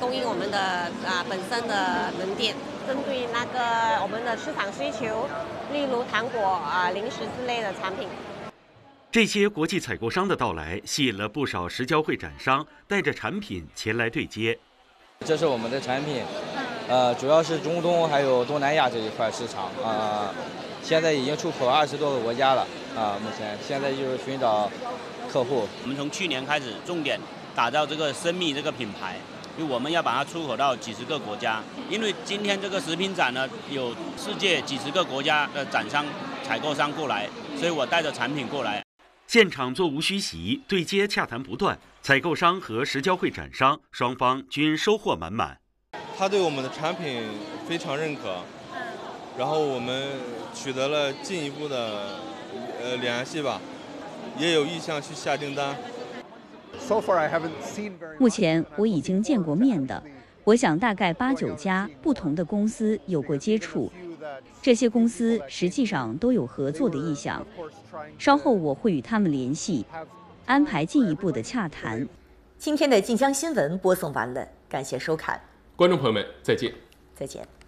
供应我们的本身的门店，针对那个我们的市场需求，例如糖果零食之类的产品。 这些国际采购商的到来，吸引了不少石胶会展商带着产品前来对接。 这是我们的产品，主要是中东还有东南亚这一块市场现在已经出口20多个国家了目前现在就是寻找客户。 我们从去年开始重点打造这个生蜜这个品牌，因为我们要把它出口到几十个国家。因为今天这个食品展呢，有世界几十个国家的展商、采购商过来，所以我带着产品过来。 现场座无虚席，对接洽谈不断，采购商和石胶会展商双方均收获满满。 他对我们的产品非常认可，然后我们取得了进一步的联系吧，也有意向去下订单。 目前我已经见过面的，我想大概8、9家不同的公司有过接触。这些公司实际上都有合作的意向，稍后我会与他们联系，安排进一步的洽谈。 今天的晋江新闻播送完了，感谢收看， 观众朋友们，再见。 再见。